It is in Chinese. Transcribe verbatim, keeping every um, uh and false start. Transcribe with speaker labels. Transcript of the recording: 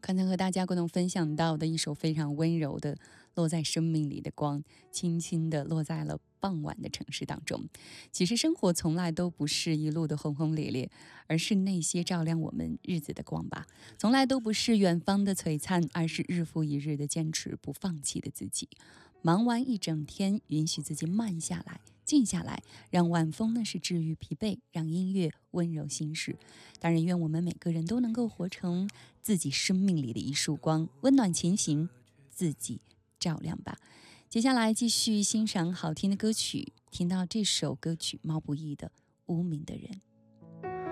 Speaker 1: 刚才和大家共同分享到的一首非常温柔的落在生命里的光，轻轻地落在了傍晚的城市当中。其实生活从来都不是一路的轰轰烈烈，而是那些照亮我们日子的光吧。从来都不是远方的璀璨，而是日复一日的坚持不放弃的自己。忙完一整天，允许自己慢下来，静下来，让晚风呢是治愈疲惫，让音乐温柔心事。当然愿我们每个人都能够活成自己生命里的一束光，温暖前行，自己照亮吧。接下来继续欣赏好听的歌曲，听到这首歌曲毛不易的《无名的人》。